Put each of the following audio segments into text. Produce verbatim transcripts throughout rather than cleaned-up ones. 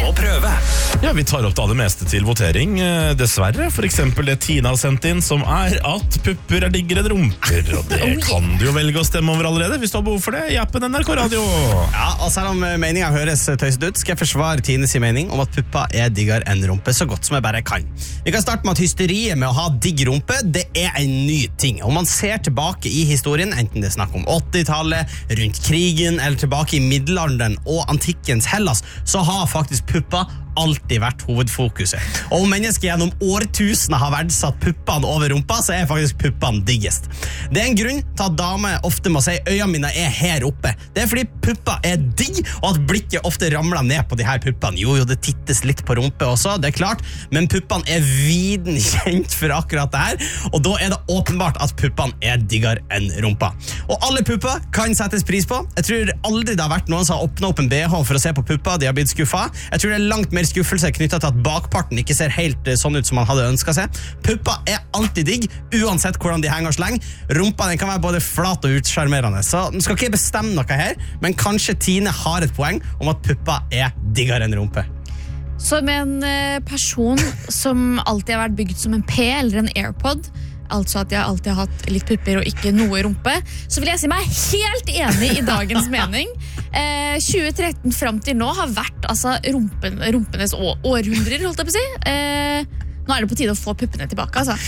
må prøve. Ja, vi tar opp det aller meste til votering, eh, dessverre. For eksempel det Tina har sendt inn, som er at pupper er diggere enn rumper. Og det kan du jo velge å stemme over allerede, hvis du har behov for det, i appen N R K Radio. Ja, og selv om meningen høres tøyset ut, skal jeg forsvare Tines mening om at puppa er diggere enn rumpe så godt som jeg bare kan. Vi kan starte med at hysteriet med å ha digg rumpe, det er en ny ting. Om man ser tilbake i historien, enten det er snakk om åttitallet, rundt krigen, eller tilbake i middelalderen og antikkens Hellas, så har faktisk puppa alltid vært hovedfokuset. Og om mennesker gjennom årtusener har verdsatt puppene over rumpa, så er faktisk puppene diggest. Det er en grunn til at damer ofte må si øynene mine er her oppe. Det er fordi puppa er digg, og at blikket ofte ramler ned på de her puppene. Jo, jo, det tittes litt på rumpe også, det er klart, men puppene er viden kjent for akkurat det her, og da er det åpenbart at puppene er diggere enn rumpa. Og alle pupper kan settes pris på. Jeg tror aldri det har vært noen som har åpnet opp en B H for å se på puppa, de har blitt skuffet. Jeg tror det er langt mer skuffelse knyttet til at bakparten ikke ser helt sånn ut som man hadde ønsket seg. Puppa er alltid digg, uansett hvordan de henger og slenger. Rumpa den kan være både flat og utsjarmerende, så nå skal ikke jeg bestemme noe her, men kanskje Tine har et poeng om at puppa er diggere enn rumpe. Som en person som alltid har vært bygd som en P eller en AirPod, altså at jeg alltid har hatt litt pupper og ikke noe rumpe, så vil jeg si meg helt enig i dagens mening. Eh, tjue tretten frem til nå har vært altså, rumpen, rumpenes å, århundrer, holdt jeg på å si. Eh, nå er det på tide å få puppene tilbake, altså.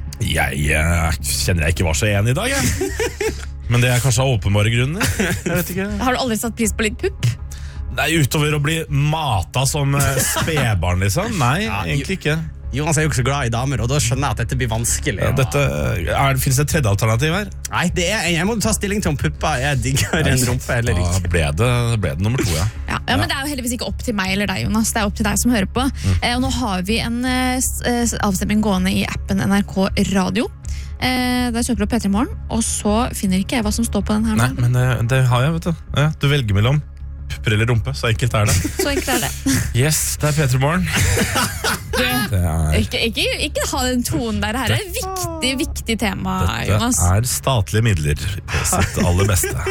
Jeg eh, kjenner jeg ikke var så enig i dag, jeg. Men det er kanskje av åpenbare grunner. Jeg vet ikke. Har du aldri satt pris på litt pupp? Nei, utover å bli mata som eh, spebarn, liksom. Nei, ja, egentlig ikke. Jonas er jo ikke så glad i damer, og da skjønner jeg at dette blir vanskelig. Ja, dette, er, finnes det et tredje alternativ her? Nei, det er, jeg må ta stilling til om puppa er diggere enn rumpe eller ikke. Da ble det, ble det nummer to, ja. Ja, ja, men det er jo heldigvis ikke opp til meg eller deg, Jonas. Det er opp til deg som hører på. Mm. Eh, og nå har vi en eh, avstemning gående i appen N R K Radio. Eh, der søker du P tre Morgen, og så finner ikke jeg hva som står på den her. Nei, men det, det har jeg, vet du. Ja, du velger mellom pupper eller rumpe, så enkelt er det. Så enkelt er det. Yes, det er P tre Morgen. Det er... Ikke, ikke, ikke ha den tonen der, her er et viktig, viktig tema, Dette Jonas. Dette er statlige midler på sitt aller beste.